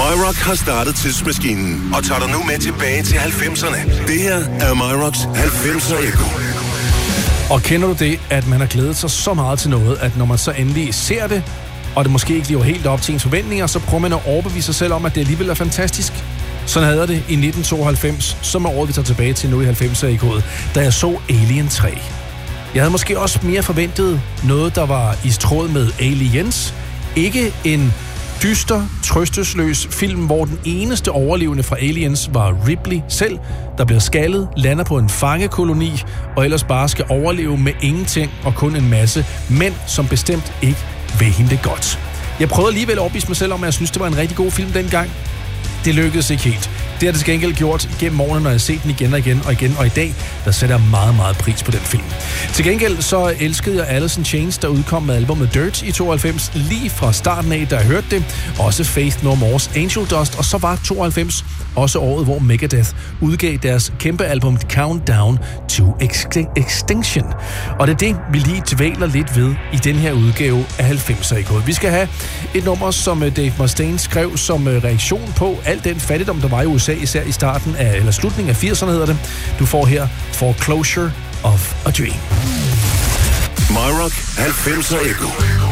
MyRock har startet tidsmaskinen og tager dig nu med tilbage til 90'erne. Det her er MyRocks 90'er Echo. Og kender du det, at man har glædet sig så meget til noget, at når man så endelig ser det, og det måske ikke lever helt op til ens forventninger, så prøver man at overbevise sig selv om, at det alligevel er fantastisk. Sådan havde det i 1992, som er året, vi tager tilbage til nu i 90'er Echoet, da jeg så Alien 3. Jeg havde måske også mere forventet noget, der var i tråd med Aliens. Ikke en dyster, trøstesløs film, hvor den eneste overlevende fra Aliens var Ripley selv, der bliver skaldet, lander på en fangekoloni, og ellers bare skal overleve med ingenting og kun en masse mænd, som bestemt ikke vil hende det godt. Jeg prøvede alligevel at overbevise mig selv om, at jeg synes, det var en rigtig god film dengang. Det lykkedes ikke helt. Det har det til gengæld gjort gennem årene, når jeg har set den igen og igen og igen, og i dag, der sætter jeg meget, meget pris på den film. Til gengæld så elskede jeg Alice in Chains, der udkom med albumet Dirt i 92, lige fra starten af, da jeg hørte det. Også Faith No More's Angel Dust, og så var 92 også året, hvor Megadeth udgav deres kæmpe album Countdown to Extinction. Og det er det, vi lige dvæler lidt ved i den her udgave af 90'er. Vi skal have et nummer, som Dave Mustaine skrev som reaktion på al den fattigdom, der var i USA, især i starten af, eller slutningen af 80'erne hedder det. Du får her Foreclosure of a Dream. MyRock 90'er Echo.